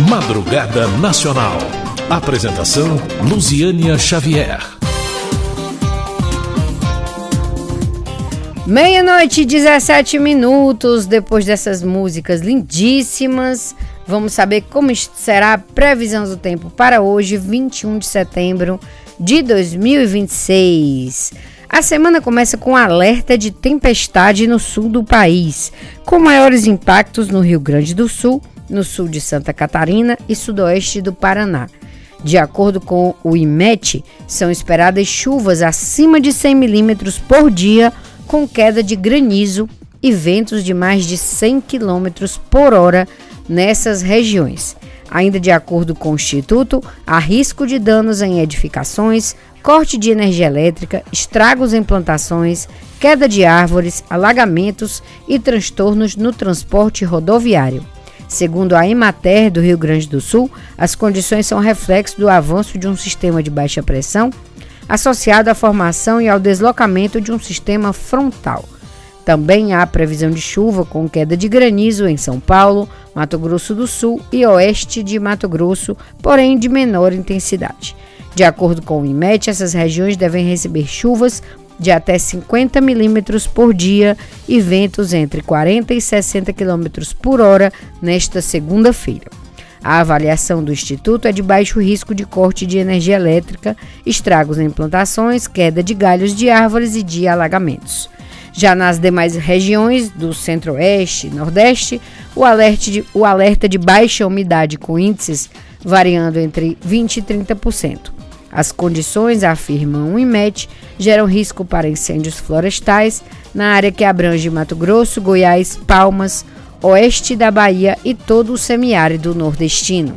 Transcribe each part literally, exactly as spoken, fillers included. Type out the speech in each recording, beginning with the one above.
Madrugada Nacional. Apresentação Luziânia Xavier. Meia-noite e dezessete minutos. Depois dessas músicas lindíssimas, vamos saber como será a previsão do tempo para hoje, vinte e um de setembro de dois mil e vinte e seis. A semana começa com alerta de tempestade no sul do país, com maiores impactos no Rio Grande do Sul, no sul de Santa Catarina e sudoeste do Paraná. De acordo com o IMET, são esperadas chuvas acima de cem milímetros por dia, com queda de granizo e ventos de mais de cem quilômetros por hora nessas regiões. Ainda de acordo com o Instituto, há risco de danos em edificações, corte de energia elétrica, estragos em plantações, queda de árvores, alagamentos e transtornos no transporte rodoviário. Segundo a Emater do Rio Grande do Sul, as condições são reflexo do avanço de um sistema de baixa pressão associado à formação e ao deslocamento de um sistema frontal. Também há previsão de chuva com queda de granizo em São Paulo, Mato Grosso do Sul e oeste de Mato Grosso, porém de menor intensidade. De acordo com o IMET, essas regiões devem receber chuvas de até cinquenta milímetros por dia e ventos entre quarenta e sessenta quilômetros por hora nesta segunda-feira. A avaliação do Instituto é de baixo risco de corte de energia elétrica, estragos em plantações, queda de galhos de árvores e de alagamentos. Já nas demais regiões do Centro-Oeste e Nordeste, o alerta, de, o alerta de baixa umidade com índices variando entre vinte e trinta por cento. As condições, afirmam o IMET, geram risco para incêndios florestais na área que abrange Mato Grosso, Goiás, Palmas, oeste da Bahia e todo o semiárido nordestino.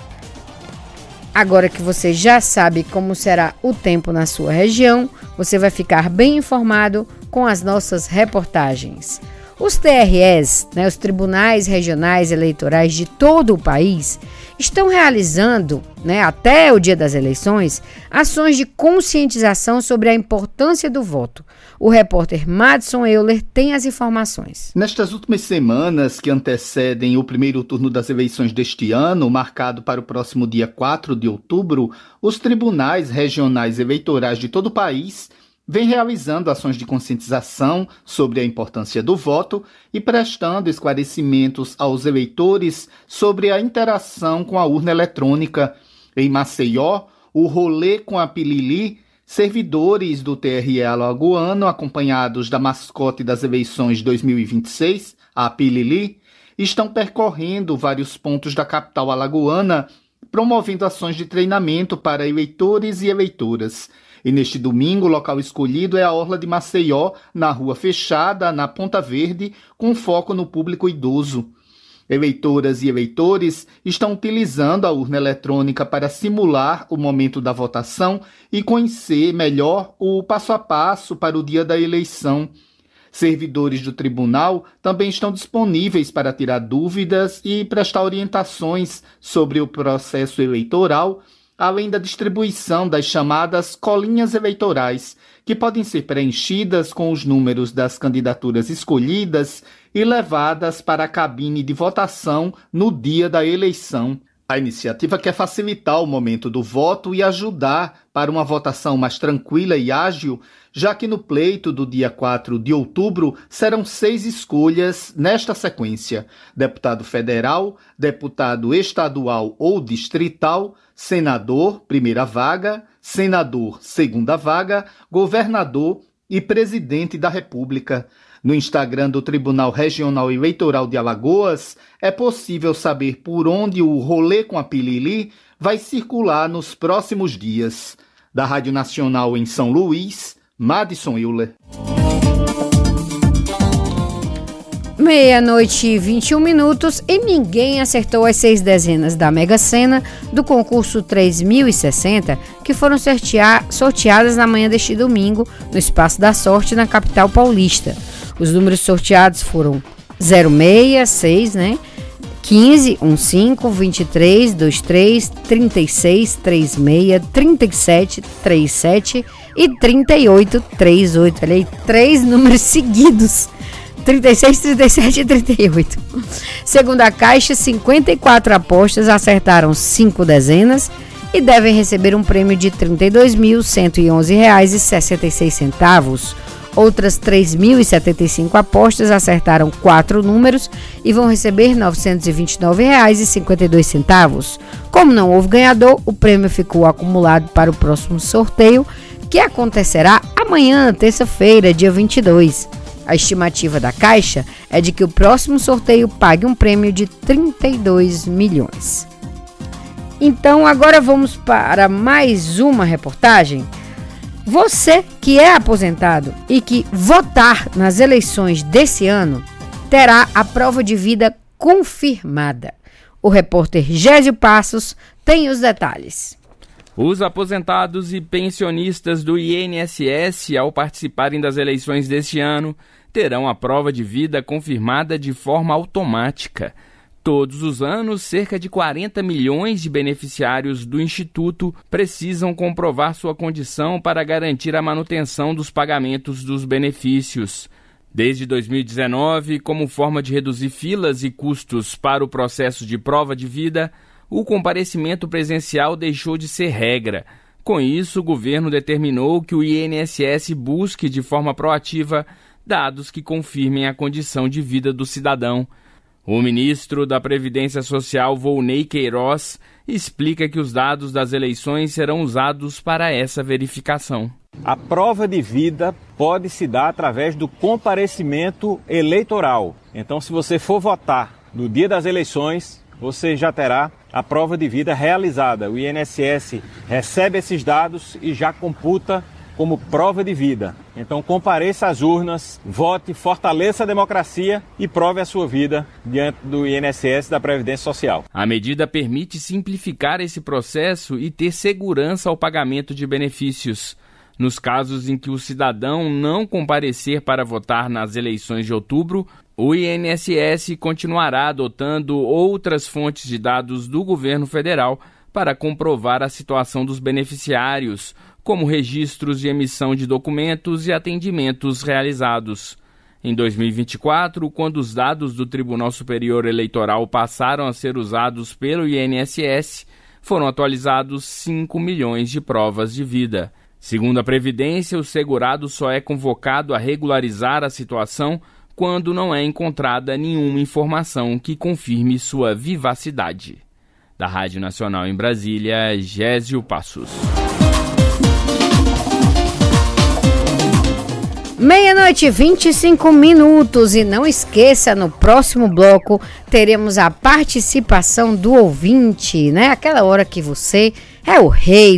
Agora que você já sabe como será o tempo na sua região, você vai ficar bem informado com as nossas reportagens. Os T R Es, né, os Tribunais Regionais Eleitorais de todo o país, estão realizando, né, até o dia das eleições, ações de conscientização sobre a importância do voto. O repórter Madison Euler tem as informações. Nestas últimas semanas que antecedem o primeiro turno das eleições deste ano, marcado para o próximo dia quatro de outubro, os Tribunais Regionais Eleitorais de todo o país vem realizando ações de conscientização sobre a importância do voto e prestando esclarecimentos aos eleitores sobre a interação com a urna eletrônica. Em Maceió, o rolê com a Pilili, servidores do T R E alagoano, acompanhados da mascote das eleições dois mil e vinte e seis, a Pilili, estão percorrendo vários pontos da capital alagoana, promovendo ações de treinamento para eleitores e eleitoras. E neste domingo, o local escolhido é a Orla de Maceió, na Rua Fechada, na Ponta Verde, com foco no público idoso. Eleitoras e eleitores estão utilizando a urna eletrônica para simular o momento da votação e conhecer melhor o passo a passo para o dia da eleição. Servidores do tribunal também estão disponíveis para tirar dúvidas e prestar orientações sobre o processo eleitoral, além da distribuição das chamadas colinhas eleitorais, que podem ser preenchidas com os números das candidaturas escolhidas e levadas para a cabine de votação no dia da eleição. A iniciativa quer facilitar o momento do voto e ajudar para uma votação mais tranquila e ágil, já que no pleito do dia quatro de outubro serão seis escolhas nesta sequência: deputado federal, deputado estadual ou distrital, senador, primeira vaga, senador, segunda vaga, governador e presidente da República. No Instagram do Tribunal Regional Eleitoral de Alagoas, é possível saber por onde o rolê com a Pilili vai circular nos próximos dias. Da Rádio Nacional em São Luís, Madison Euler. Meia-noite e vinte e um minutos e ninguém acertou as seis dezenas da Mega Sena do concurso três mil e sessenta, que foram sortear, sorteadas na manhã deste domingo no Espaço da Sorte, na capital paulista. Os números sorteados foram zero seis, seis, né? quinze, quinze, vinte e três, vinte e três, trinta e seis, trinta e seis, trinta e sete, trinta e sete e trinta e oito, trinta e oito. Olha aí, três números seguidos. trinta e seis, trinta e sete e trinta e oito. Segundo a Caixa, cinquenta e quatro apostas acertaram cinco dezenas e devem receber um prêmio de trinta e dois mil, cento e onze reais e sessenta e seis centavos. Outras três mil e setenta e cinco apostas acertaram quatro números e vão receber novecentos e vinte e nove reais e cinquenta e dois centavos. Como não houve ganhador, o prêmio ficou acumulado para o próximo sorteio, que acontecerá amanhã, terça-feira, dia vinte e dois. A estimativa da Caixa é de que o próximo sorteio pague um prêmio de trinta e dois milhões. Então, agora vamos para mais uma reportagem. Você que é aposentado e que votar nas eleições desse ano terá a prova de vida confirmada. O repórter Gésio Passos tem os detalhes. Os aposentados e pensionistas do I N S S, ao participarem das eleições deste ano, terão a prova de vida confirmada de forma automática. Todos os anos, cerca de quarenta milhões de beneficiários do Instituto precisam comprovar sua condição para garantir a manutenção dos pagamentos dos benefícios. Desde dois mil e dezenove, como forma de reduzir filas e custos para o processo de prova de vida, o comparecimento presencial deixou de ser regra. Com isso, o governo determinou que o I N S S busque de forma proativa dados que confirmem a condição de vida do cidadão. O ministro da Previdência Social, Volney Queiroz, explica que os dados das eleições serão usados para essa verificação. A prova de vida pode se dar através do comparecimento eleitoral. Então, se você for votar no dia das eleições, você já terá a prova de vida realizada. O I N S S recebe esses dados e já computa como prova de vida. Então compareça às urnas, vote, fortaleça a democracia e prove a sua vida diante do I N S S da Previdência Social. A medida permite simplificar esse processo e ter segurança ao pagamento de benefícios. Nos casos em que o cidadão não comparecer para votar nas eleições de outubro, o I N S S continuará adotando outras fontes de dados do governo federal para comprovar a situação dos beneficiários, como registros de emissão de documentos e atendimentos realizados. Em dois mil e vinte e quatro, quando os dados do Tribunal Superior Eleitoral passaram a ser usados pelo I N S S, foram atualizados cinco milhões de provas de vida. Segundo a Previdência, o segurado só é convocado a regularizar a situação quando não é encontrada nenhuma informação que confirme sua vivacidade. Da Rádio Nacional em Brasília, Gésio Passos. Meia-noite e vinte e cinco minutos, e não esqueça, no próximo bloco teremos a participação do ouvinte, né? Aquela hora que você é o rei